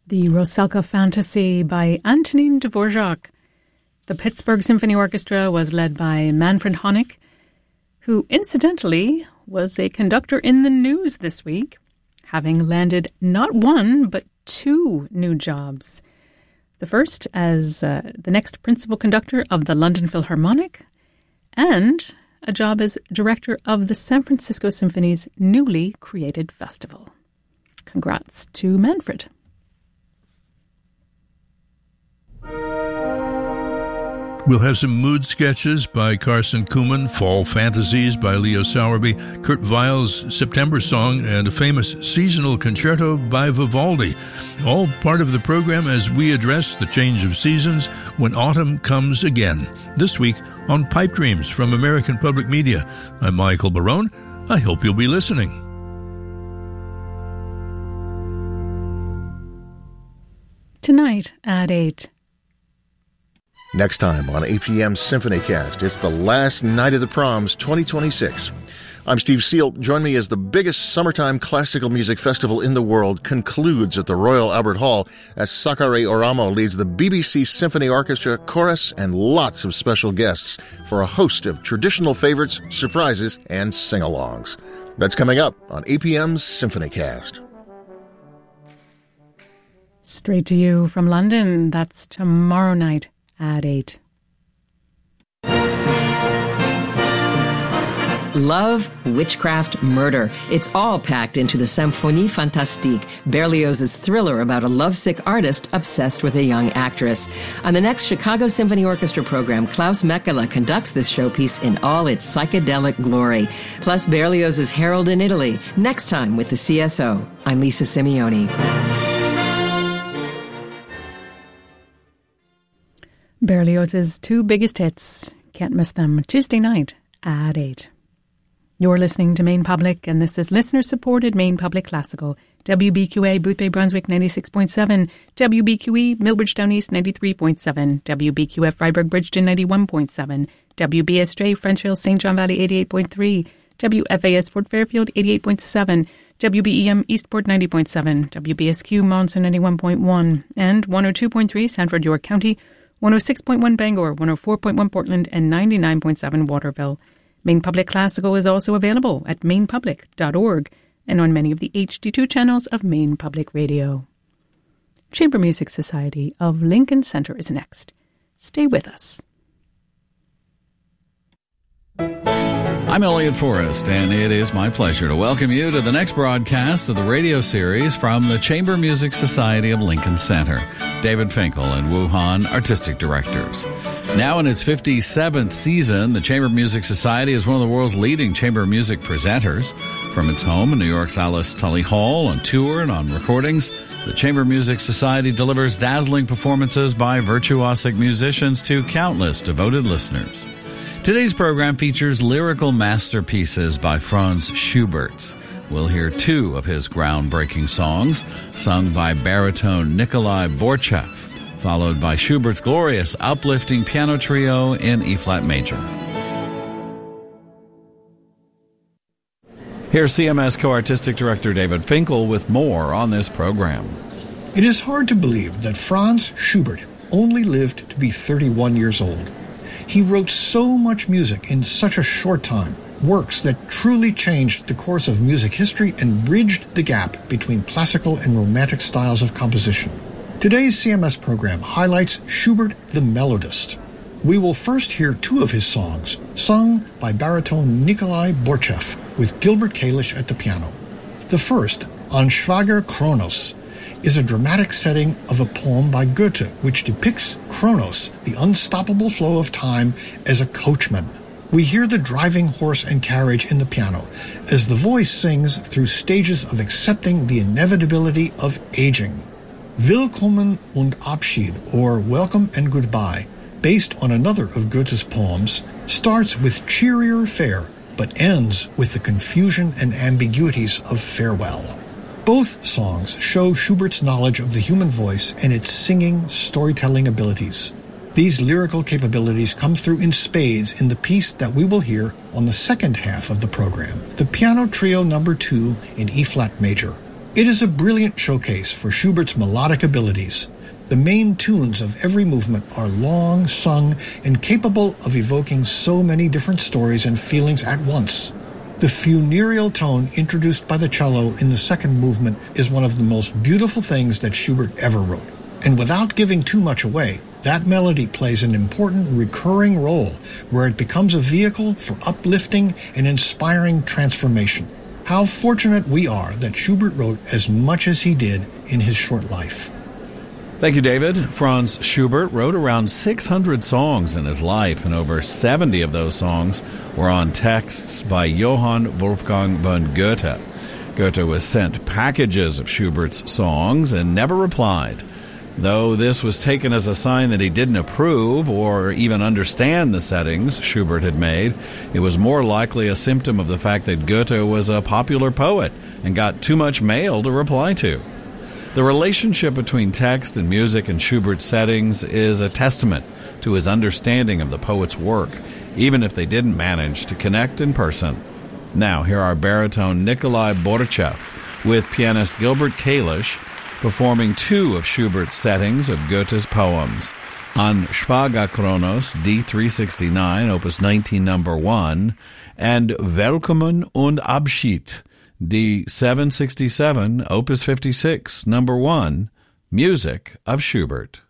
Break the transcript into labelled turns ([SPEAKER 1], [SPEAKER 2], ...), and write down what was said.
[SPEAKER 1] The Rusalka Fantasy by Antonin Dvorak. The Pittsburgh Symphony Orchestra was led by Manfred Honeck, who incidentally was a conductor in the news this week, having landed not one but 2 new jobs. The first as the next principal conductor of the London Philharmonic, and a job as director of the San Francisco Symphony's newly created festival. Congrats to Manfred.
[SPEAKER 2] We'll have some mood sketches by Carson Kuhlman, Fall Fantasies by Leo Sowerby, Kurt Weill's September Song, and a famous seasonal concerto by Vivaldi. All part of the program as we address the change of seasons when autumn comes again. This week on Pipe Dreams from American Public Media. I'm Michael Barone. I hope you'll be listening.
[SPEAKER 1] Tonight at 8.
[SPEAKER 3] Next time on APM SymphonyCast, it's the last night of the Proms 2026. I'm Steve Seal. Join me as the biggest summertime classical music festival in the world concludes at the Royal Albert Hall as Sakari Oramo leads the BBC Symphony Orchestra, chorus, and lots of special guests for a host of traditional favorites, surprises, and sing-alongs. That's coming up on APM's SymphonyCast.
[SPEAKER 1] Straight to you from London. That's tomorrow night at 8.
[SPEAKER 4] Love, witchcraft, murder. It's all packed into the Symphonie Fantastique, Berlioz's thriller about a lovesick artist obsessed with a young actress. On the next Chicago Symphony Orchestra program, Klaus Mekela conducts this showpiece in all its psychedelic glory. Plus Berlioz's Herald in Italy, next time with the CSO. I'm Lisa Simeone.
[SPEAKER 1] Berlioz's 2 biggest hits. Can't miss them. Tuesday night at 8. You're listening to Maine Public, and this is listener-supported Maine Public Classical. WBQA Boothbay Brunswick 96.7, WBQE Millbridgetown East 93.7, WBQF Freiburg Bridgeton 91.7, WBSJ Frenchville St. John Valley 88.3, WFAS Fort Fairfield 88.7, WBEM Eastport 90.7, WBSQ Monson 91.1, and 102.3 Sanford York County, 106.1 Bangor, 104.1 Portland, and 99.7 Waterville. Maine Public Classical is also available at mainepublic.org and on many of the HD2 channels of Maine Public Radio. Chamber Music Society of Lincoln Center is next. Stay with us.
[SPEAKER 5] I'm Elliot Forrest, and it is my pleasure to welcome you to the next broadcast of the radio series from the Chamber Music Society of Lincoln Center. David Finkel and Wu Han, artistic directors. Now in its 57th season, the Chamber Music Society is one of the world's leading chamber music presenters. From its home in New York's Alice Tully Hall, on tour and on recordings, the Chamber Music Society delivers dazzling performances by virtuosic musicians to countless devoted listeners. Today's program features lyrical masterpieces by Franz Schubert. We'll hear 2 of his groundbreaking songs, sung by baritone Nikolai Borchev, followed by Schubert's glorious uplifting piano trio in E-flat major. Here's CMS co-artistic director David Finkel with more on this program.
[SPEAKER 6] It is hard to believe that Franz Schubert only lived to be 31 years old. He wrote so much music in such a short time, works that truly changed the course of music history and bridged the gap between classical and romantic styles of composition. Today's CMS program highlights Schubert the melodist. We will first hear 2 of his songs, sung by baritone Nikolai Borchev with Gilbert Kalish at the piano. The first, An Schwager Kronos, is a dramatic setting of a poem by Goethe, which depicts Kronos, the unstoppable flow of time, as a coachman. We hear the driving horse and carriage in the piano, as the voice sings through stages of accepting the inevitability of aging. Willkommen und Abschied, or Welcome and Goodbye, based on another of Goethe's poems, starts with cheerier fare, but ends with the confusion and ambiguities of farewell. Both songs show Schubert's knowledge of the human voice and its singing, storytelling abilities. These lyrical capabilities come through in spades in the piece that we will hear on the second half of the program, the Piano Trio No. 2 in E-flat major. It is a brilliant showcase for Schubert's melodic abilities. The main tunes of every movement are long, sung, and capable of evoking so many different stories and feelings at once. The funereal tone introduced by the cello in the second movement is one of the most beautiful things that Schubert ever wrote. And without giving too much away, that melody plays an important recurring role where it becomes a vehicle for uplifting and inspiring transformation. How fortunate we are that Schubert wrote as much as he did in his short life.
[SPEAKER 5] Thank you, David. Franz Schubert wrote around 600 songs in his life, and over 70 of those songs were on texts by Johann Wolfgang von Goethe. Goethe was sent packages of Schubert's songs and never replied. Though this was taken as a sign that he didn't approve or even understand the settings Schubert had made, it was more likely a symptom of the fact that Goethe was a popular poet and got too much mail to reply to. The relationship between text and music in Schubert's settings is a testament to his understanding of the poet's work, even if they didn't manage to connect in person. Now, here are baritone Nikolai Borchev with pianist Gilbert Kalish performing two of Schubert's settings of Goethe's poems. On Schwagerkronos D369, Opus 19, number 1, and Willkommen und Abschied, D767, Opus 56, number 1, music of Schubert.